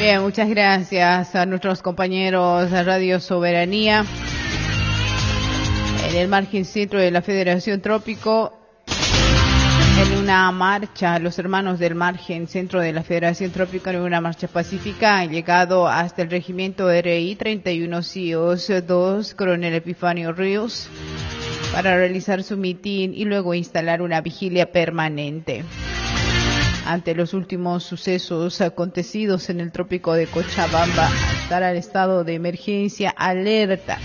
Bien, muchas gracias a nuestros compañeros de Radio Soberanía. En el margen centro de la Federación Trópico, en una marcha, los hermanos del margen centro de la Federación Trópico, en una marcha pacífica, han llegado hasta el regimiento RI 31 CIOS 2, Coronel Epifanio Ríos, para realizar su mitin y luego instalar una vigilia permanente. Ante los últimos sucesos acontecidos en el trópico de Cochabamba, estará el estado de emergencia alerta.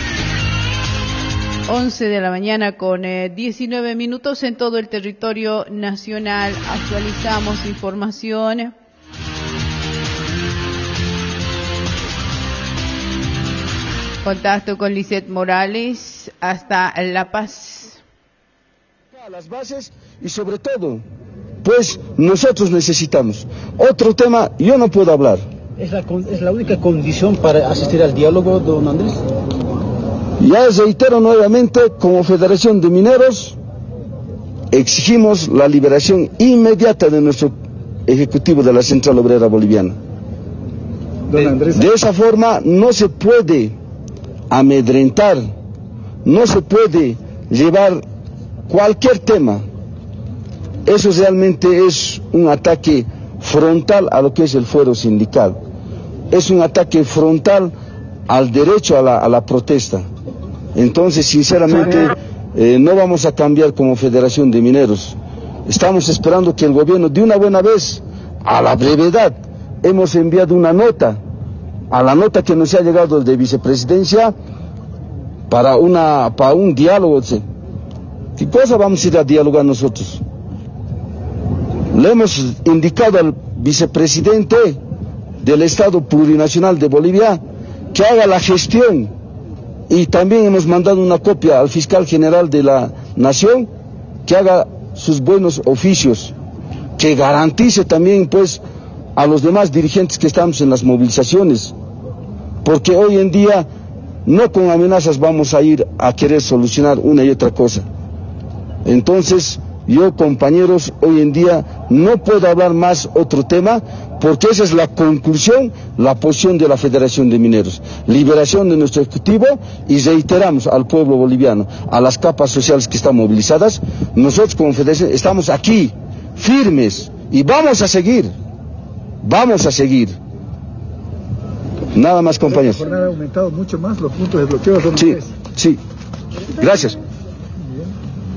11 de la mañana con 19 minutos en todo el territorio nacional. Actualizamos información. Contacto con Lisette Morales hasta La Paz. A las bases y sobre todo, pues nosotros necesitamos. Otro tema, yo no puedo hablar. ¿Es la única condición para asistir al diálogo, don Andrés? Ya reitero nuevamente, como Federación de Mineros, exigimos la liberación inmediata de nuestro ejecutivo de la Central Obrera Boliviana. Don Andrés. De esa forma no se puede amedrentar, no se puede llevar cualquier tema. Eso realmente es un ataque frontal a lo que es el fuero sindical. Es un ataque frontal al derecho a la protesta. Entonces, sinceramente, no vamos a cambiar como Federación de Mineros. Estamos esperando que el gobierno, de una buena vez, a la brevedad, hemos enviado una nota, a la nota que nos ha llegado de vicepresidencia, para un diálogo. ¿Qué cosa vamos a ir a dialogar nosotros? Le hemos indicado al vicepresidente del Estado Plurinacional de Bolivia que haga la gestión, y también hemos mandado una copia al fiscal general de la Nación que haga sus buenos oficios, que garantice también pues a los demás dirigentes que estamos en las movilizaciones, porque hoy en día no con amenazas vamos a ir a querer solucionar una y otra cosa. Entonces, yo, compañeros, hoy en día no puedo hablar más otro tema, porque esa es la conclusión, la posición de la Federación de Mineros. Liberación de nuestro ejecutivo, y reiteramos al pueblo boliviano, a las capas sociales que están movilizadas, nosotros como Federación estamos aquí, firmes, y vamos a seguir. Nada más, compañeros. La jornada ha aumentado mucho más los puntos de bloqueo. Sí. Gracias.